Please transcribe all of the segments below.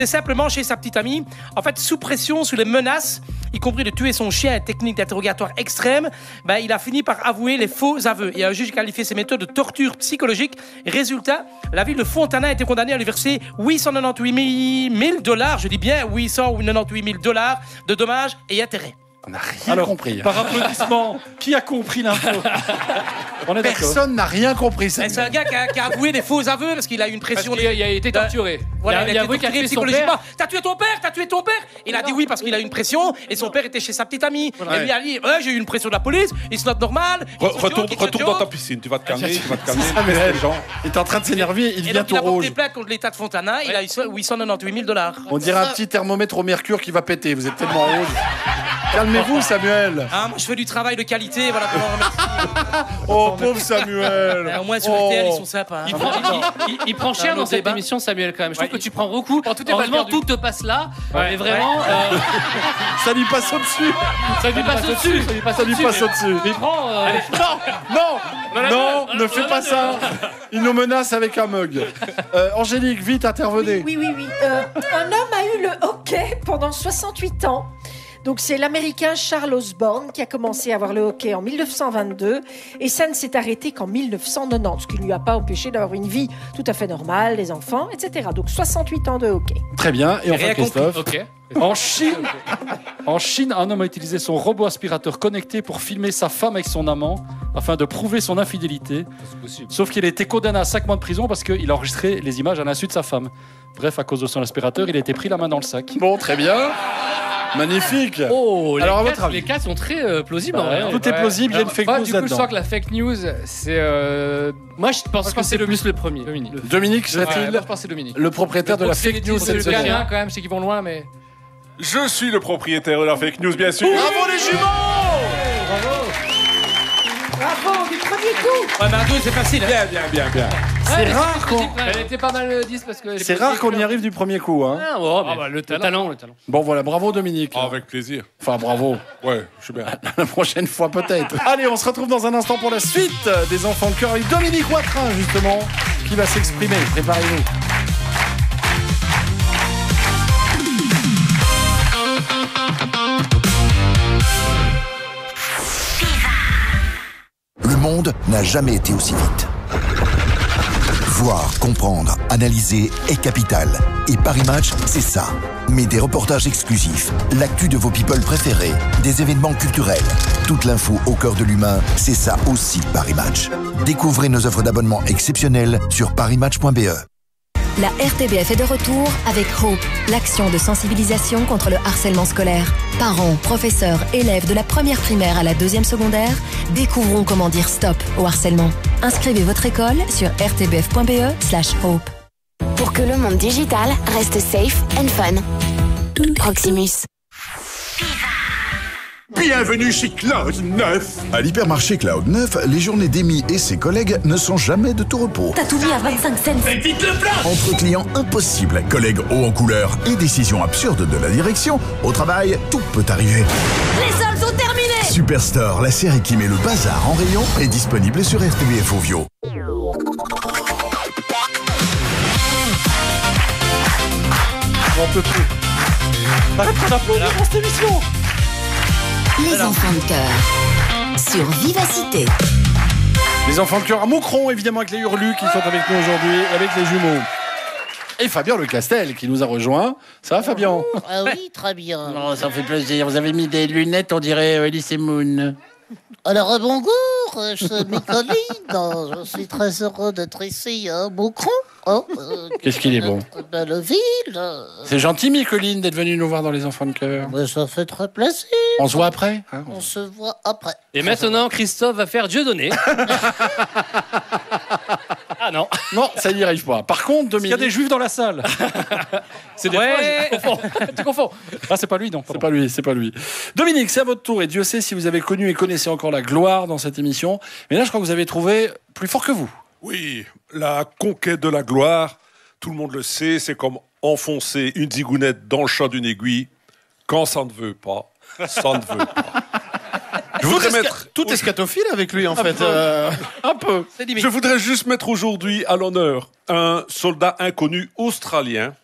simplement chez sa petite amie. En fait, sous pression, sous les menaces, y compris de tuer son chien, technique d'interrogatoire extrême, il a fini par avouer les faux aveux. Et un juge a qualifié ces méthodes de torture psychologique. Résultat, la ville de Fontana a été condamnée à lui verser $898 000, je dis bien $898 000 de dommages et intérêts. On n'a rien compris. Par applaudissement, qui a compris l'info? On est d'accord. Personne n'a rien compris. C'est un gars qui a avoué des faux aveux parce qu'il a eu une pression. Il a été torturé. Voilà, il a été avoué torturé psychologiquement. T'as tué ton père. Il a dit oui parce qu'il a eu une pression et son père était chez sa petite amie. Et lui a dit j'ai eu une pression de la police. It's not normal. Retourne dans ta piscine. Tu vas te calmer. Les gens. Il est en train de s'énerver. Il devient tout rouge. Il a porté plainte contre l'État de Fontana. Il a eu $898 000. On dirait un petit thermomètre au mercure qui va péter. Vous êtes tellement rouge. Calmez-vous, Samuel. Ah, moi je fais du travail de qualité, voilà comment on remercie. Oh, pauvre Samuel. Au moins sur RTL, ils sont sympas. Il prend cher dans cette émission, Samuel, quand même. Je trouve que tu prends beaucoup. Heureusement, tout te passe là. Mais vraiment. Ça lui passe au-dessus. Ça lui passe au-dessus. Il prend. Non, ne fais pas ça. Il nous menace avec un mug. Angélique, vite, intervenez. Oui. Un homme a eu le hockey pendant 68 ans. Donc c'est l'Américain Charles Osborne qui a commencé à avoir le hockey en 1922 et ça ne s'est arrêté qu'en 1990, ce qui ne lui a pas empêché d'avoir une vie tout à fait normale, des enfants, etc. Donc 68 ans de hockey. Très bien. Et enfin Christophe. Okay. En Chine, un homme a utilisé son robot aspirateur connecté pour filmer sa femme avec son amant afin de prouver son infidélité. Sauf qu'il a été condamné à 5 mois de prison parce qu'il a enregistré les images à l'insu de sa femme. Bref, à cause de son aspirateur, il a été pris la main dans le sac. Bon, très bien. Magnifique. Oh, alors à votre avis, les cas sont très plausibles. Tout est plausible, il y a une fake news là-dedans. Du coup, je sens que la fake news, c'est. Moi, je pense que c'est plus le premier. Dominique, serait-il je pense que c'est Dominique. Le propriétaire de la fake news cette semaine. C'est quand même, je sais qu'ils vont loin, mais. Je suis le propriétaire de la fake news, bien sûr. Bravo les jumeaux. Bravo, du premier coup. Ouais, mais un 2, c'est facile. Bien. C'est rare qu'on. Elle était pas mal 10 parce que. C'est rare qu'on y arrive du premier coup, hein. Le talent. Bon voilà, bravo Dominique. Avec plaisir. Enfin bravo. Ouais, je suis bien. La prochaine fois peut-être. Allez, on se retrouve dans un instant pour la suite des enfants de cœur avec Dominique Watrin justement, qui va s'exprimer. Préparez-vous. Le monde n'a jamais été aussi vite. Voir, comprendre, analyser est capital. Et Paris Match, c'est ça. Mais des reportages exclusifs, l'actu de vos people préférés, des événements culturels, toute l'info au cœur de l'humain, c'est ça aussi Paris Match. Découvrez nos offres d'abonnement exceptionnelles sur parismatch.be. La RTBF est de retour avec Hope, l'action de sensibilisation contre le harcèlement scolaire. Parents, professeurs, élèves de la première primaire à la 2e secondaire, découvrons comment dire stop au harcèlement. Inscrivez votre école sur rtbf.be/hope. Pour que le monde digital reste safe and fun. Proximus. Bienvenue chez Cloud 9. À l'hypermarché Cloud 9, les journées d'Amy et ses collègues ne sont jamais de tout repos. T'as tout mis à 25 cents. Vite le plan. Entre clients impossibles, collègues hauts en couleur et décisions absurdes de la direction, au travail, tout peut arriver. Les soldes sont terminés. Superstore, la série qui met le bazar en rayon, est disponible sur RTBF Ovio. On peut plus. Arrête qu'on applaudit pour cette émission. Les enfants de cœur sur Vivacité. Les enfants de cœur à Moucron, évidemment, avec les Hurlus qui sont avec nous aujourd'hui, avec les jumeaux. Et Fabien Le Castel qui nous a rejoint. Ça va, Fabien? Ah oui, très bien. Non, ça me fait plaisir. Vous avez mis des lunettes, on dirait Elise Moon. Alors, bonjour, mes collègues. Je suis très heureux d'être ici à Moucron. Qu'est-ce qu'il est bon. Belle ville. C'est gentil, Micheline, d'être venue nous voir dans les enfants de cœur. Mais ça fait très plaisir. On se voit après, hein. On se voit après. Et maintenant, Christophe va faire Dieudonné. Ah non. Non, ça n'y arrive pas. Par contre, Dominique... Il y a des juifs dans la salle. C'est des fois, tu confonds. Ah, c'est pas lui, non. C'est pas lui. Dominique, c'est à votre tour. Et Dieu sait si vous avez connu et connaissez encore la gloire dans cette émission. Mais là, je crois que vous avez trouvé plus fort que vous. Oui, la conquête de la gloire, tout le monde le sait, c'est comme enfoncer une zigounette dans le champ d'une aiguille. Quand ça ne veut pas, ça ne veut pas. Je voudrais mettre... Tout est scatophile avec lui, en fait. Un peu. Je voudrais juste mettre aujourd'hui à l'honneur un soldat inconnu australien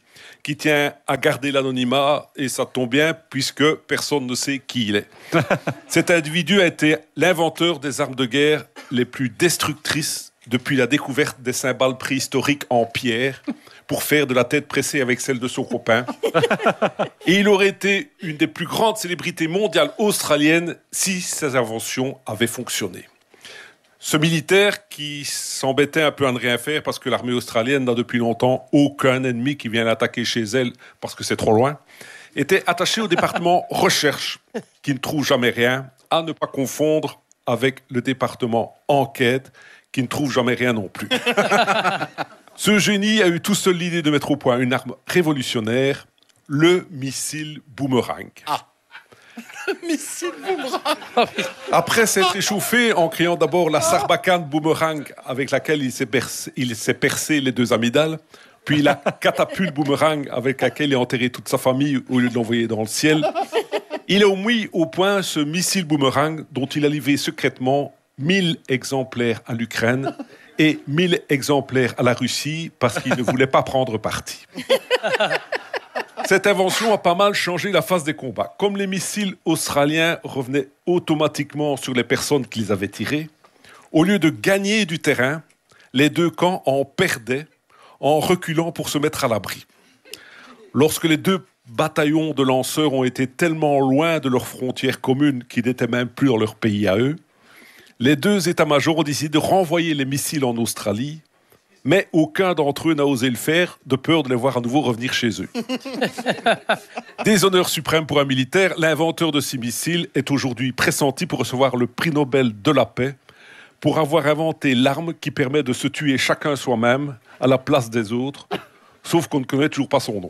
qui tient à garder l'anonymat, et ça tombe bien puisque personne ne sait qui il est. Cet individu a été l'inventeur des armes de guerre les plus destructrices depuis la découverte des cymbales préhistoriques en pierre pour faire de la tête pressée avec celle de son copain. Et il aurait été une des plus grandes célébrités mondiales australiennes si ses inventions avaient fonctionné. Ce militaire qui s'embêtait un peu à ne rien faire parce que l'armée australienne n'a depuis longtemps aucun ennemi qui vient l'attaquer chez elle parce que c'est trop loin, était attaché au département recherche qui ne trouve jamais rien, à ne pas confondre avec le département enquête qui ne trouve jamais rien non plus. Ce génie a eu tout seul l'idée de mettre au point une arme révolutionnaire, le missile boomerang. Missile boomerang. Après s'être échauffé en créant d'abord la Sarbacane boomerang avec laquelle il s'est percé les deux amygdales, puis la catapulte boomerang avec laquelle il a enterré toute sa famille au lieu de l'envoyer dans le ciel, il a mis au point ce missile boomerang dont il a livré secrètement 1000 exemplaires à l'Ukraine et 1000 exemplaires à la Russie parce qu'il ne voulait pas prendre parti. Cette invention a pas mal changé la face des combats. Comme les missiles australiens revenaient automatiquement sur les personnes qui les avaient tirés, au lieu de gagner du terrain, les deux camps en perdaient en reculant pour se mettre à l'abri. Lorsque les deux bataillons de lanceurs ont été tellement loin de leurs frontières communes qu'ils n'étaient même plus dans leur pays à eux, les deux états-majors ont décidé de renvoyer les missiles en Australie, mais aucun d'entre eux n'a osé le faire, de peur de les voir à nouveau revenir chez eux. Déshonneur suprême pour un militaire, l'inventeur de ces missiles est aujourd'hui pressenti pour recevoir le prix Nobel de la paix pour avoir inventé l'arme qui permet de se tuer chacun soi-même à la place des autres, sauf qu'on ne connaît toujours pas son nom.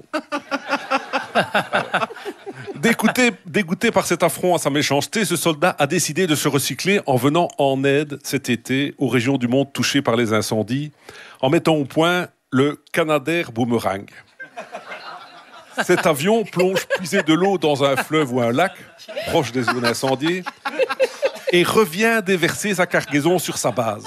Dégoûté par cet affront à sa méchanceté, ce soldat a décidé de se recycler en venant en aide cet été aux régions du monde touchées par les incendies, en mettant au point le Canadair Boomerang. Cet avion plonge puiser de l'eau dans un fleuve ou un lac, proche des zones incendiées, et revient déverser sa cargaison sur sa base.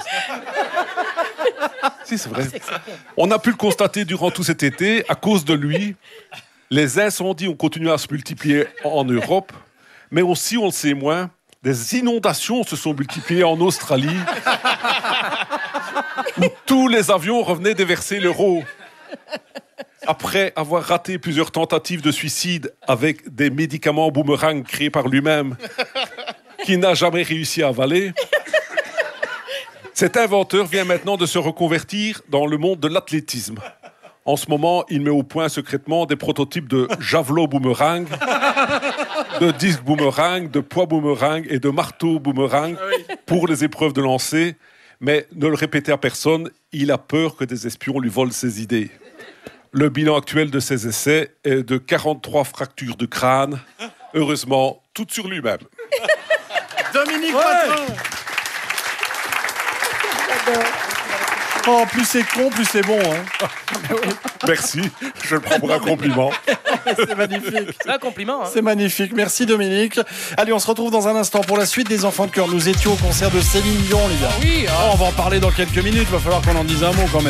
Si, c'est vrai. On a pu le constater durant tout cet été, à cause de lui, les incendies ont continué à se multiplier en Europe, mais aussi, on le sait moins, des inondations se sont multipliées en Australie, où tous les avions revenaient déverser leur eau. Après avoir raté plusieurs tentatives de suicide avec des médicaments boomerang créés par lui-même, qu'il n'a jamais réussi à avaler, cet inventeur vient maintenant de se reconvertir dans le monde de l'athlétisme. En ce moment, il met au point secrètement des prototypes de javelot boomerang, de disque boomerang, de poids boomerang et de marteau boomerang pour les épreuves de lancer. Mais ne le répétez à personne, il a peur que des espions lui volent ses idées. Le bilan actuel de ses essais est de 43 fractures de crâne. Heureusement, toutes sur lui-même. Dominique Patron. Oh, plus c'est con, plus c'est bon. Hein. Merci, je le prends pour un compliment. C'est magnifique. C'est un compliment. Hein. C'est magnifique. Merci Dominique. Allez, on se retrouve dans un instant pour la suite des Enfants de Cœur. Nous étions au concert de Céline Dion, les gars. Oui. Oh, on va en parler dans quelques minutes. Il va falloir qu'on en dise un mot quand même.